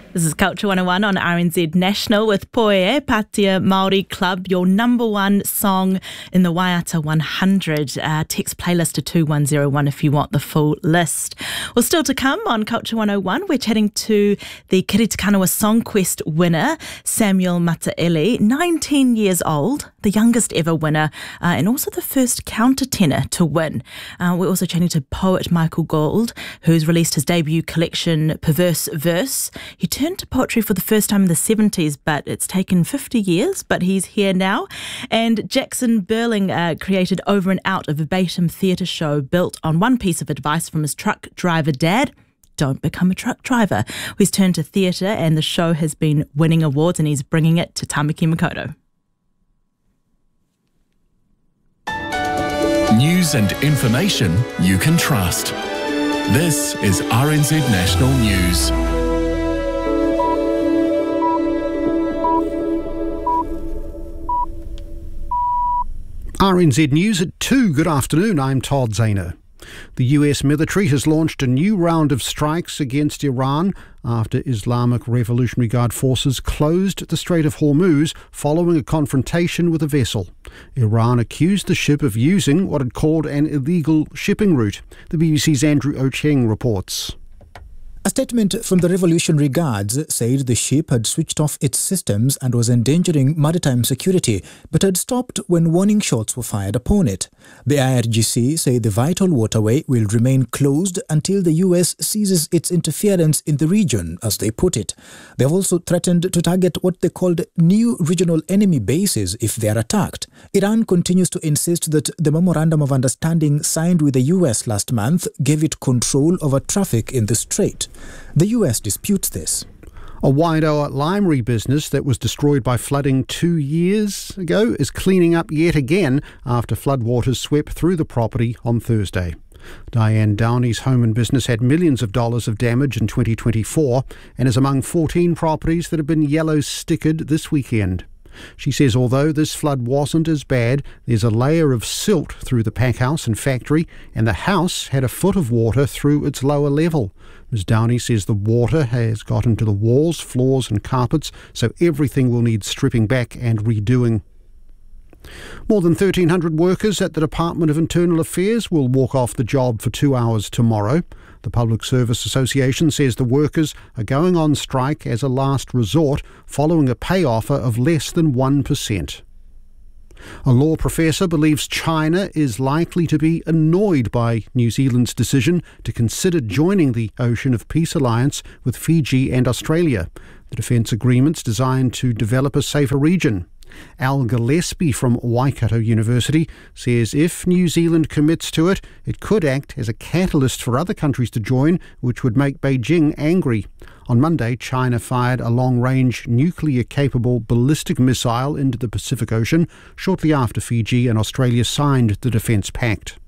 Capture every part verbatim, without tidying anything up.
This is Culture one oh one on R N Z National with Poe Patia Māori Club, your number one song in the Waiata one hundred. Uh, text playlist to two one zero one if you want the full list. Well, still to come on Culture one oh one, we're chatting to the Kiritikanawa Song Quest winner, Samuel Mataele, nineteen years old, the youngest ever winner, uh, and also the first countertenor to win. Uh, we're also chatting to poet Michael Gould, who's released his debut collection, Perverse Verse. He turned to poetry for the first time in the seventies, but it's taken fifty years, but he's here now. And Jackson Burling uh, created Over and Out, a verbatim theatre show built on one piece of advice from his truck driver dad: don't become a truck driver. He's turned to theatre, and the show has been winning awards, and he's bringing it to Tamaki Makaurau. News and information you can trust. This is R N Z National News. R N Z News at two. Good afternoon, I'm Todd Zahner. The U S military has launched a new round of strikes against Iran after Islamic Revolutionary Guard forces closed the Strait of Hormuz following a confrontation with a vessel. Iran accused the ship of using what it called an illegal shipping route. The B B C's Andrew O'Cheng reports. A statement from the Revolutionary Guards said the ship had switched off its systems and was endangering maritime security, but had stopped when warning shots were fired upon it. The I R G C say the vital waterway will remain closed until the U S ceases its interference in the region, as they put it. They have also threatened to target what they called new regional enemy bases if they are attacked. Iran continues to insist that the Memorandum of Understanding signed with the U S last month gave it control over traffic in the strait. The U S disputes this. A Waidoa limery business that was destroyed by flooding two years ago is cleaning up yet again after floodwaters swept through the property on Thursday. Diane Downey's home and business had millions of dollars of damage in twenty twenty-four and is among fourteen properties that have been yellow stickered this weekend. She says although this flood wasn't as bad, there's a layer of silt through the packhouse and factory, and the house had a foot of water through its lower level. Miz Downey says the water has got into the walls, floors and carpets, so everything will need stripping back and redoing. More than thirteen hundred workers at the Department of Internal Affairs will walk off the job for two hours tomorrow. The Public Service Association says the workers are going on strike as a last resort following a pay offer of less than one percent. A law professor believes China is likely to be annoyed by New Zealand's decision to consider joining the Ocean of Peace alliance with Fiji and Australia. The defence agreement's designed to develop a safer region. Al Gillespie from Waikato University says if New Zealand commits to it, it could act as a catalyst for other countries to join, which would make Beijing angry. On Monday, China fired a long-range, nuclear-capable ballistic missile into the Pacific Ocean shortly after Fiji and Australia signed the Defence Pact.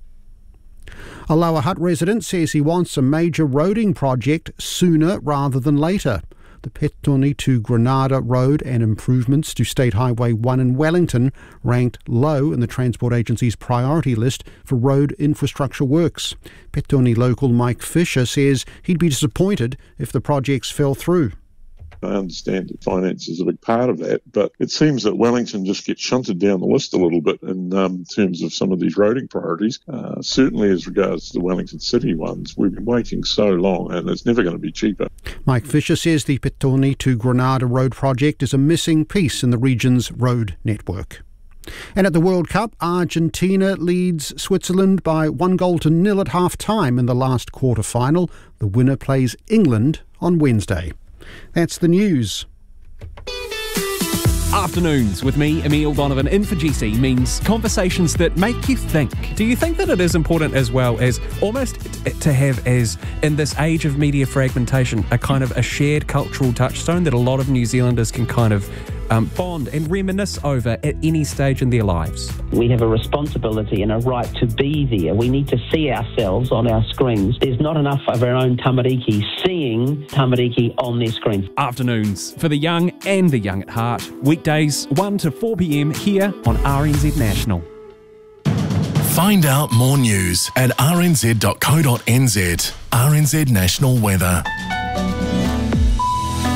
A Lower Hutt resident says he wants a major roading project sooner rather than later. The Petone to Granada Road and improvements to State Highway one in Wellington ranked low in the Transport Agency's priority list for road infrastructure works. Petone local Mike Fisher says he'd be disappointed if the projects fell through. I understand that finance is a big part of that, but it seems that Wellington just gets shunted down the list a little bit in um, terms of some of these roading priorities. Uh, certainly as regards to the Wellington City ones, we've been waiting so long and it's never going to be cheaper. Mike Fisher says the Petone to Granada Road project is a missing piece in the region's road network. And at the World Cup, Argentina leads Switzerland by one goal to nil at half-time in the last quarter-final. The winner plays England on Wednesday. That's the news. Afternoons with me, Emile Donovan, in for G C means conversations that make you think. Do you think that it is important as well as almost to have, as in this age of media fragmentation, a kind of a shared cultural touchstone that a lot of New Zealanders can kind of um, bond and reminisce over at any stage in their lives? We have a responsibility and a right to be there. We need to see ourselves on our screens. There's not enough of our own tamariki seeing tamariki on their screens. Afternoons for the young and the young at heart. Weekdays one to four p.m. here on R N Z National. Find out more news at r n z dot co dot n z. R N Z National Weather.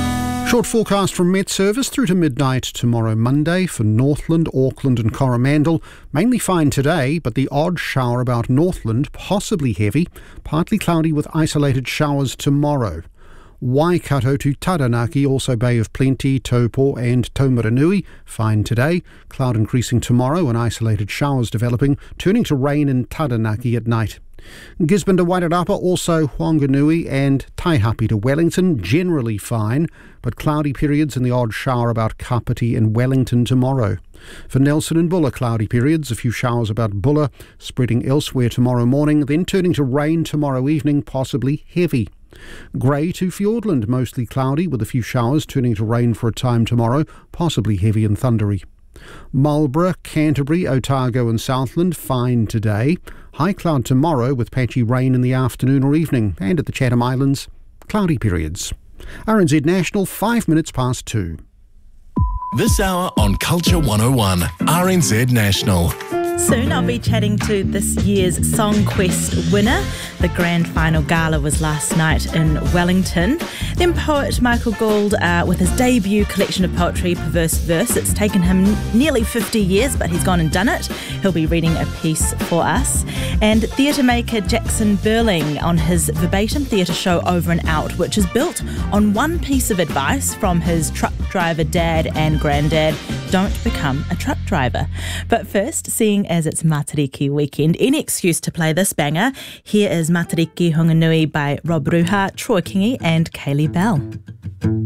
Short forecast from Met Service through to midnight tomorrow Monday for Northland, Auckland and Coromandel. Mainly fine today, but the odd shower about Northland, possibly heavy. Partly cloudy with isolated showers tomorrow. Waikato to Taranaki, also Bay of Plenty, Taupo and Taumaranui, fine today. Cloud increasing tomorrow and isolated showers developing, turning to rain in Taranaki at night. Gisborne to Wairarapa, also Whanganui and Taihape to Wellington, generally fine, but cloudy periods and the odd shower about Kapiti and Wellington tomorrow. For Nelson and Bulla, cloudy periods, a few showers about Bulla, spreading elsewhere tomorrow morning, then turning to rain tomorrow evening, possibly heavy. Grey to Fiordland, mostly cloudy with a few showers turning to rain for a time tomorrow, possibly heavy and thundery. Marlborough, Canterbury, Otago and Southland, fine today. High cloud tomorrow with patchy rain in the afternoon or evening, and at the Chatham Islands, cloudy periods. R N Z National, five minutes past two. This hour on Culture one oh one, R N Z National. Soon I'll be chatting to this year's Songquest winner. The grand final gala was last night in Wellington. Then poet Michael Gould uh, with his debut collection of poetry, Perverse Verse. It's taken him nearly fifty years, but he's gone and done it. He'll be reading a piece for us. And theatre maker Jackson Burling on his verbatim theatre show Over and Out, which is built on one piece of advice from his truck driver dad and granddad: don't become a truck driver. But first, seeing as it's Matariki weekend, any excuse to play this banger. Here is Matariki Honganui by Rob Ruha, Troy Kingi and Kaylee Bell.